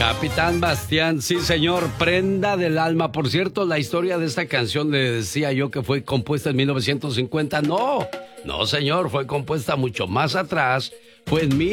Capitán Bastián, sí señor, prenda del alma. Por cierto, la historia de esta canción le decía yo que fue compuesta en 1950. No señor, fue compuesta mucho más atrás. Fue en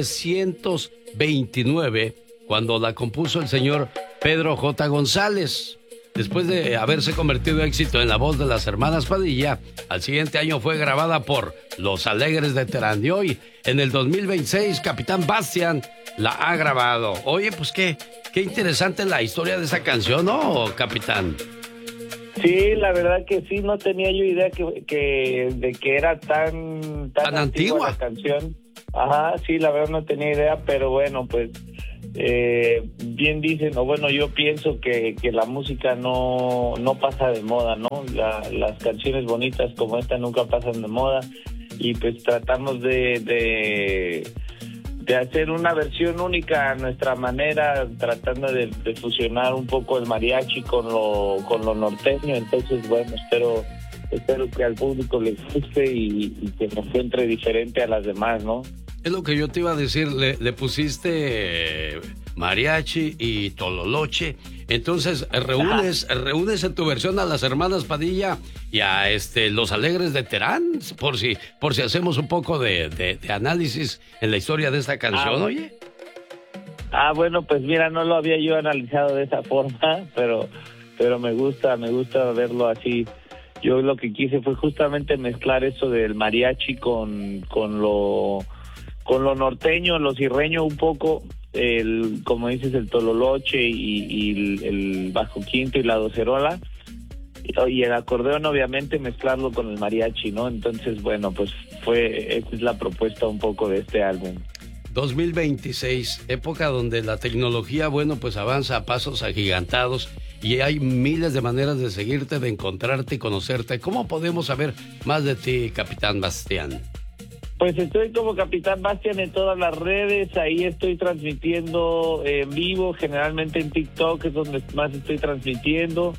1929 cuando la compuso el señor Pedro J. González. Después de haberse convertido en éxito en la voz de las hermanas Padilla, al siguiente año fue grabada por Los Alegres de Terán. Y hoy, en el 2026, Capitán Bastián la ha grabado. Oye, pues qué interesante la historia de esa canción, ¿no, Capitán? Sí, la verdad que sí, no tenía yo idea de que era tan antigua la canción. Ajá, sí, la verdad no tenía idea, pero bueno, pues bien dicen, o bueno, yo pienso que la música no pasa de moda, ¿no? Las canciones bonitas como esta nunca pasan de moda, y pues tratamos de hacer una versión única a nuestra manera, tratando de fusionar un poco el mariachi con lo norteño. Entonces, bueno, espero que al público le guste y que nos encuentre diferente a las demás, ¿no? Es lo que yo te iba a decir, le pusiste mariachi y tololoche. Entonces reúnes en tu versión a las hermanas Padilla y a Los Alegres de Terán, por si hacemos un poco de análisis en la historia de esta canción, oye. Bueno, pues mira, no lo había yo analizado de esa forma, pero me gusta verlo así. Yo lo que quise fue justamente mezclar eso del mariachi con lo norteño, lo cirreño un poco, como dices, el tololoche y el bajo quinto y la docerola, y el acordeón, obviamente, mezclarlo con el mariachi, ¿no? Entonces, bueno, pues esa es la propuesta un poco de este álbum. 2026, época donde la tecnología, bueno, pues avanza a pasos agigantados y hay miles de maneras de seguirte, de encontrarte y conocerte. ¿Cómo podemos saber más de ti, Capitán Bastián? Pues estoy como Capitán Bastián en todas las redes, ahí estoy transmitiendo en vivo, generalmente en TikTok es donde más estoy transmitiendo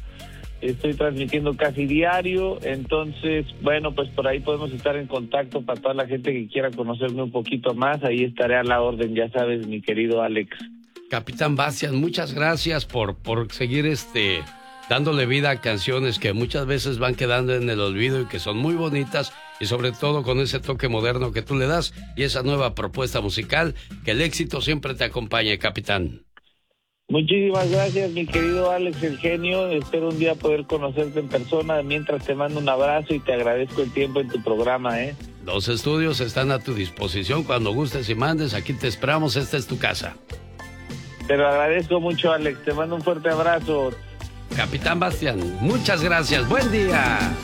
casi diario. Entonces, bueno, pues por ahí podemos estar en contacto para toda la gente que quiera conocerme un poquito más, ahí estaré a la orden, ya sabes, mi querido Alex. Capitán Bastián, muchas gracias por seguir dándole vida a canciones que muchas veces van quedando en el olvido y que son muy bonitas, y sobre todo con ese toque moderno que tú le das y esa nueva propuesta musical. Que el éxito siempre te acompañe, Capitán. Muchísimas gracias, mi querido Alex, el genio. Espero un día poder conocerte en persona. Mientras, te mando un abrazo y te agradezco el tiempo en tu programa, Los estudios están a tu disposición. Cuando gustes y mandes, aquí te esperamos. Esta es tu casa. Te lo agradezco mucho, Alex. Te mando un fuerte abrazo. Capitán Bastián, muchas gracias. Buen día.